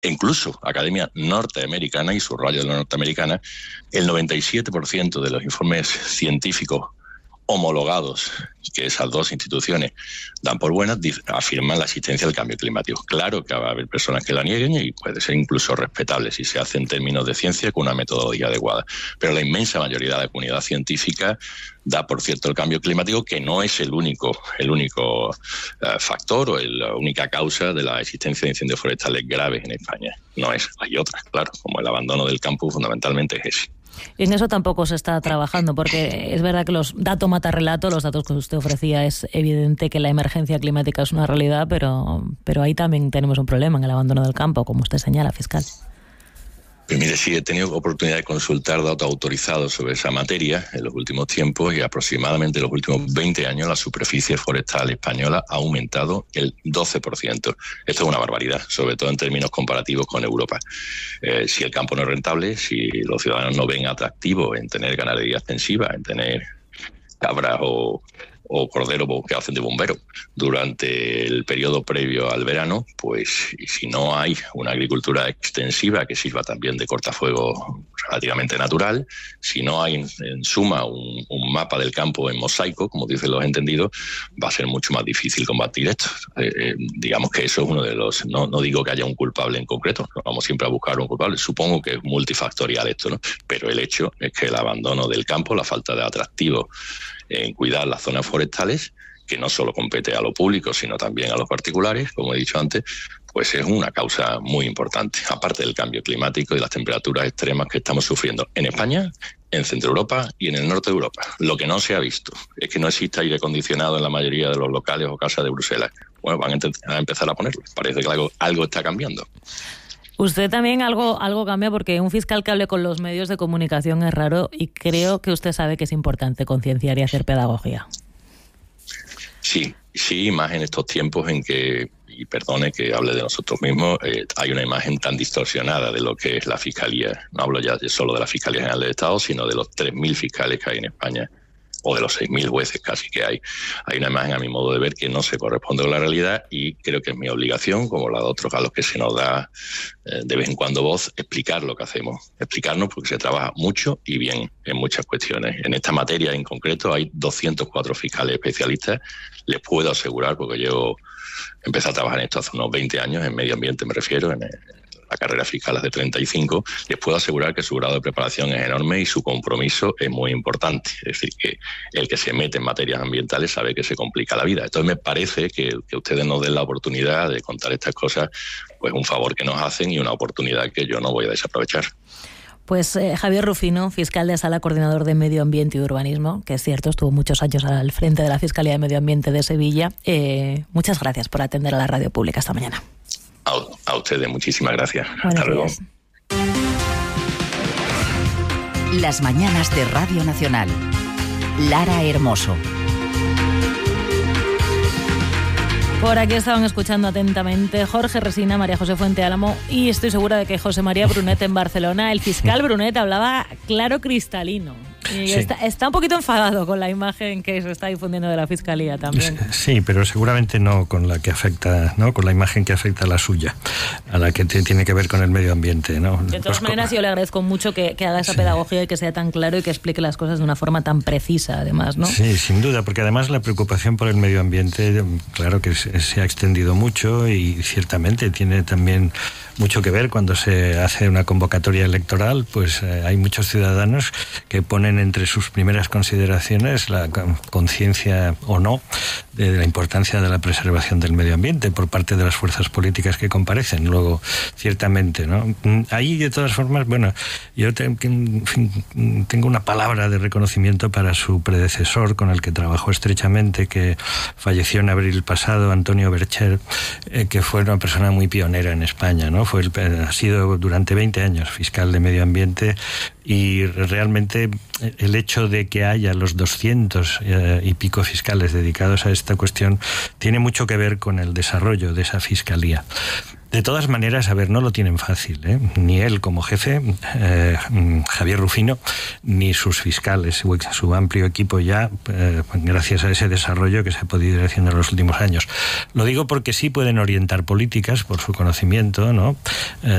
incluso Academia Norteamericana, y subrayo de la norteamericana, el 97% de los informes científicos homologados que esas dos instituciones dan por buenas afirman la existencia del cambio climático. Claro que va a haber personas que la nieguen y puede ser incluso respetable si se hace en términos de ciencia con una metodología adecuada, pero la inmensa mayoría de la comunidad científica da por cierto el cambio climático, que no es el único factor o la única causa de la existencia de incendios forestales graves en España. No es, hay otras, claro, como el abandono del campo fundamentalmente es ese. En eso tampoco se está trabajando, porque es verdad que los datos mata relato, los datos que usted ofrecía, es evidente que la emergencia climática es una realidad, pero ahí también tenemos un problema en el abandono del campo, como usted señala, fiscal. Pues mire, sí, he tenido oportunidad de consultar datos autorizados sobre esa materia en los últimos tiempos y aproximadamente en los últimos 20 años la superficie forestal española ha aumentado el 12%. Esto es una barbaridad, sobre todo en términos comparativos con Europa. Si el campo no es rentable, si los ciudadanos no ven atractivo en tener ganadería extensiva, en tener cabras o corderos que hacen de bombero durante el periodo previo al verano, pues y si no hay una agricultura extensiva que sirva también de cortafuego relativamente natural, si no hay en suma un mapa del campo en mosaico, como dicen los entendidos, va a ser mucho más difícil combatir esto. Digamos que eso es uno de los... No digo que haya un culpable en concreto, no vamos siempre a buscar un culpable, supongo que es multifactorial esto, ¿no? Pero el hecho es que el abandono del campo, la falta de atractivo en cuidar las zonas forestales, que no solo compete a lo público, sino también a los particulares, como he dicho antes, pues es una causa muy importante, aparte del cambio climático y las temperaturas extremas que estamos sufriendo en España, en Centro Europa y en el norte de Europa. Lo que no se ha visto es que no existe aire acondicionado en la mayoría de los locales o casas de Bruselas. Bueno, van a empezar a ponerlo. Parece que algo está cambiando. Usted también algo cambia, porque un fiscal que hable con los medios de comunicación es raro, y creo que usted sabe que es importante concienciar y hacer pedagogía. Sí, más en estos tiempos en que, y perdone que hable de nosotros mismos, hay una imagen tan distorsionada de lo que es la Fiscalía. No hablo ya solo de la Fiscalía General del Estado, sino de los 3.000 fiscales que hay en España, o de los 6.000 jueces casi que hay. Hay una imagen, a mi modo de ver, que no se corresponde con la realidad, y creo que es mi obligación, como la de otros a los que se nos da de vez en cuando voz, explicar lo que hacemos. Explicarnos, porque se trabaja mucho y bien en muchas cuestiones. En esta materia en concreto hay 204 fiscales especialistas. Les puedo asegurar, porque empecé a trabajar en esto hace unos 20 años, en medio ambiente me refiero, en la carrera fiscal es de 35, les puedo asegurar que su grado de preparación es enorme y su compromiso es muy importante. Es decir, que el que se mete en materias ambientales sabe que se complica la vida. Entonces me parece que ustedes nos den la oportunidad de contar estas cosas, pues un favor que nos hacen y una oportunidad que yo no voy a desaprovechar. Pues Javier Rufino, fiscal de Sala, coordinador de Medio Ambiente y Urbanismo, que es cierto, estuvo muchos años al frente de la Fiscalía de Medio Ambiente de Sevilla. Muchas gracias por atender a la radio pública esta mañana. A ustedes, muchísimas gracias. Buenos Hasta luego. días. Las mañanas de Radio Nacional. Lara Hermoso. Por aquí estaban escuchando atentamente Jorge Resina, María José Fuente Álamo, y estoy segura de que José María Brunet en Barcelona. El fiscal Brunet hablaba claro cristalino. Y sí. Está un poquito enfadado con la imagen que se está difundiendo de la Fiscalía también. Sí, pero seguramente no con la que afecta, ¿no? Con la imagen que afecta a la suya, a la que tiene que ver con el medio ambiente, ¿no? De todas maneras, yo le agradezco mucho que haga esa pedagogía y que sea tan claro y que explique las cosas de una forma tan precisa, además, ¿no? Sí, sin duda, porque además la preocupación por el medio ambiente, claro que se ha extendido mucho, y ciertamente tiene también mucho que ver cuando se hace una convocatoria electoral. Pues hay muchos ciudadanos que ponen entre sus primeras consideraciones la conciencia o no de la importancia de la preservación del medio ambiente por parte de las fuerzas políticas que comparecen. Luego, ciertamente, ¿no? Ahí, de todas formas, bueno, yo tengo una palabra de reconocimiento para su predecesor, con el que trabajó estrechamente, que falleció en abril pasado, Antonio Bercher, que fue una persona muy pionera en España, ¿no? Ha sido durante 20 años fiscal de medio ambiente, y realmente el hecho de que haya los 200 y pico fiscales dedicados a esta cuestión tiene mucho que ver con el desarrollo de esa fiscalía. De todas maneras, a ver, no lo tienen fácil, ¿eh? Ni él como jefe, Javier Rufino, ni sus fiscales, su amplio equipo ya, gracias a ese desarrollo que se ha podido ir haciendo en los últimos años. Lo digo porque sí pueden orientar políticas por su conocimiento, ¿no?